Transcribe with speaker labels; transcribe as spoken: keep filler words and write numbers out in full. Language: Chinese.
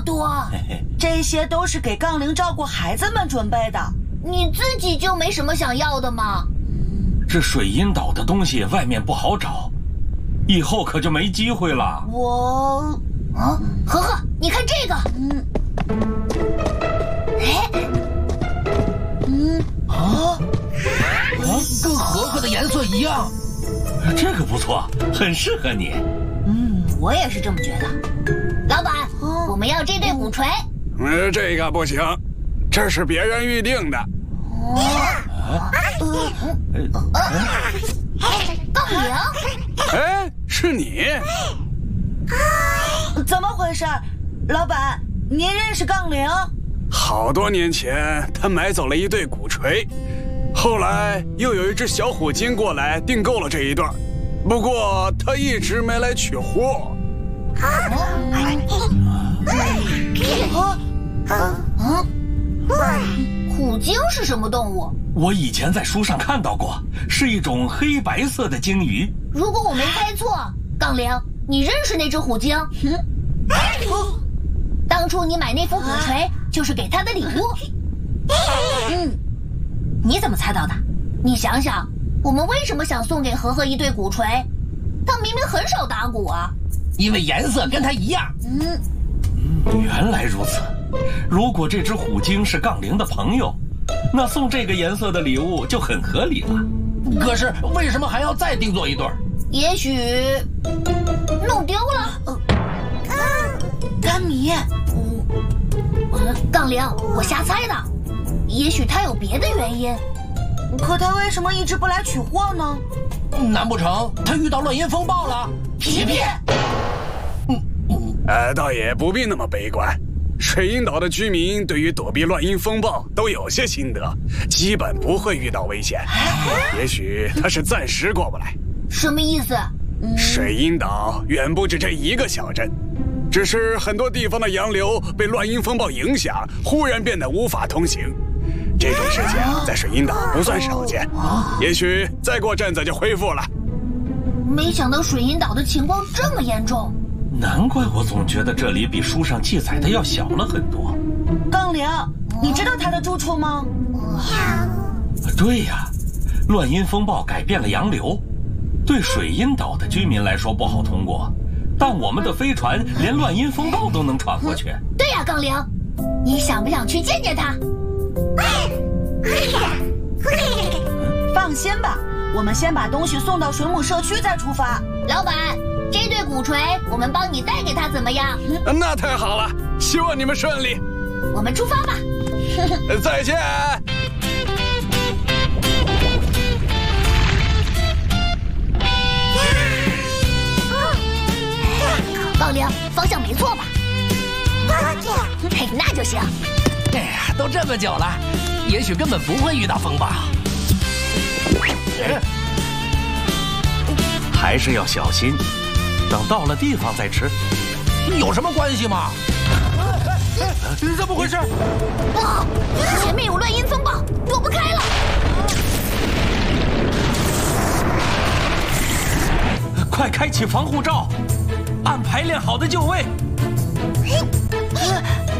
Speaker 1: 多？
Speaker 2: 这些都是给杠铃照顾孩子们准备的。
Speaker 1: 你自己就没什么想要的吗？
Speaker 3: 这水阴岛的东西外面不好找，以后可就没机会了。
Speaker 2: 我，
Speaker 1: 啊，和和，你看这个，嗯，哎，
Speaker 4: 嗯，啊，啊，跟和和的颜色一样。
Speaker 3: 这个不错，很适合你。
Speaker 1: 嗯，我也是这么觉得。老板，哦、我们要这对鼓锤。
Speaker 5: 嗯，这个不行，这是别人预定的。
Speaker 1: 哦，啊，呃，哎，杠铃。
Speaker 5: 哎，是你？
Speaker 2: 怎么回事？老板，您认识杠铃？
Speaker 5: 好多年前，他买走了一对鼓槌。后来又有一只小虎鲸过来订购了这一对，不过他一直没来取货。
Speaker 1: 虎鲸是什么动物？
Speaker 3: 我以前在书上看到过，是一种黑白色的鲸鱼。
Speaker 1: 如果我没猜错，杠铃，你认识那只虎鲸？嗯，当初你买那副鼓槌就是给他的礼物。嗯。你怎么猜到的？你想想，我们为什么想送给和和一对鼓槌？他明明很少打鼓啊。
Speaker 4: 因为颜色跟他一样。
Speaker 1: 嗯，
Speaker 3: 嗯，原来如此。如果这只虎鲸是杠铃的朋友，那送这个颜色的礼物就很合理了。
Speaker 4: 可是为什么还要再定做一对？
Speaker 1: 也许弄丢了。呃，
Speaker 2: 甘米，
Speaker 1: 嗯，杠铃，我瞎猜的。也许他有别的原因，
Speaker 2: 可他为什么一直不来取货呢？
Speaker 4: 难不成他遇到乱音风暴了？
Speaker 1: 皮皮，
Speaker 5: 嗯嗯，呃，倒也不必那么悲观。水阴岛的居民对于躲避乱音风暴都有些心得，基本不会遇到危险。也许他是暂时过不来。
Speaker 1: 什么意思？
Speaker 5: 嗯、水阴岛远不止这一个小镇。只是很多地方的洋流被乱音风暴影响，忽然变得无法通行。这种事情在水阴岛不算少见，也许再过阵子就恢复了。
Speaker 1: 没想到水阴岛的情况这么严重，
Speaker 3: 难怪我总觉得这里比书上记载的要小了很多。
Speaker 2: 杠铃，你知道它的住处吗？
Speaker 3: 对呀，乱音风暴改变了洋流，对水阴岛的居民来说不好通过。但我们的飞船连乱音风暴都能闯过去。
Speaker 1: 对呀，杠铃，你想不想去见见他？
Speaker 2: 放心吧，我们先把东西送到水母社区再出发。
Speaker 1: 老板，这对鼓槌我们帮你带给他怎么样？
Speaker 5: 那太好了，希望你们顺利。
Speaker 1: 我们出发吧。
Speaker 5: 再见。
Speaker 1: 杠铃，方向没错吧？嘿，那就行。
Speaker 4: 哎呀，都这么久了，也许根本不会遇到风暴。
Speaker 3: 还是要小心，等到了地方再吃。
Speaker 4: 有什么关系吗？怎么回事？
Speaker 1: 啊！前面有乱音风暴，躲不开了。
Speaker 3: 快开启防护罩，按排练好的就位。